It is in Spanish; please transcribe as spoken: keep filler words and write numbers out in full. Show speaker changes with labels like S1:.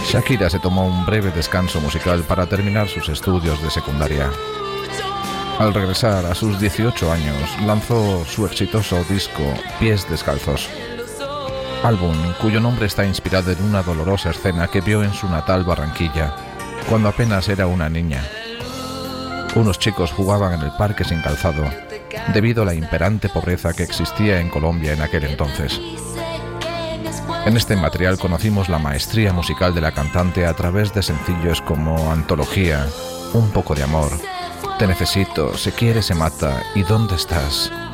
S1: Shakira se tomó un breve descanso musical para terminar sus estudios de secundaria. Al regresar a sus dieciocho años, lanzó su exitoso disco Pies Descalzos, álbum cuyo nombre está inspirado en una dolorosa escena que vio en su natal Barranquilla, cuando apenas era una niña. Unos chicos jugaban en el parque sin calzado, debido a la imperante pobreza que existía en Colombia en aquel entonces. En este material conocimos la maestría musical de la cantante a través de sencillos como Antología, Un poco de amor, Te necesito, Se quiere se mata y ¿Dónde estás?